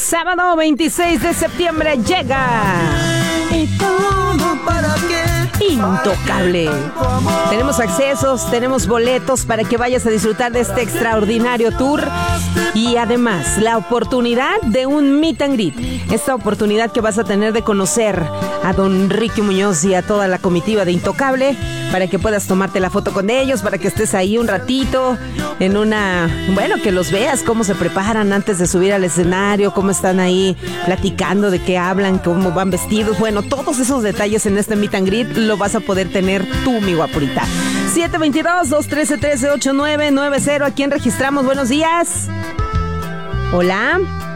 Sábado 26 de septiembre llega ¿Y todo para qué? Intocable. Tenemos accesos, tenemos boletos para que vayas a disfrutar de este extraordinario tour y además la oportunidad de un meet and greet. Esta oportunidad que vas a tener de conocer a don Ricky Muñoz y a toda la comitiva de Intocable para que puedas tomarte la foto con ellos, para que estés ahí un ratito en que los veas cómo se preparan antes de subir al escenario, cómo están ahí platicando, de qué hablan, cómo van vestidos. Bueno, todos esos detalles en este meet and greet lo vas a poder tener tú, mi guapurita. 722-213-138990. ¿A quién registramos? Buenos días. Hola.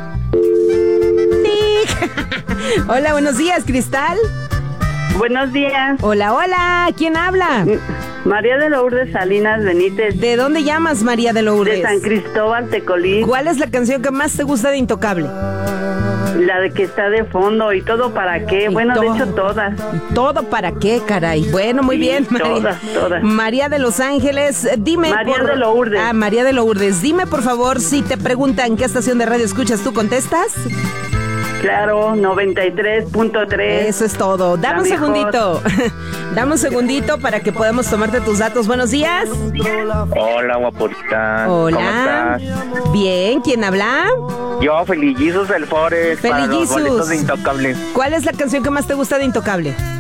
Hola, buenos días, Cristal. Buenos días. Hola, hola. ¿Quién habla? María de Lourdes Salinas Benítez. ¿De dónde llamas, María de Lourdes? De San Cristóbal, Tecolí. ¿Cuál es la canción que más te gusta de Intocable? La de que está de fondo y todo para qué. Bueno, de hecho todas. ¿Todo para qué, caray? Bueno, muy bien, María. Todas. María de Los Ángeles, dime. María de Lourdes. Ah, María de Lourdes. Dime, por favor, si te preguntan qué estación de radio escuchas, ¿tú contestas? Claro, 93.3. Eso es todo. Dame un segundito. Dame un segundito para que podamos tomarte tus datos. Buenos días. Hola, guapurita. Hola. ¿Cómo estás? Bien, ¿quién habla? Yo, Felillizus del Forest. Para los Felillizus. boletos de Intocable. ¿Cuál es la canción que más te gusta de Intocable?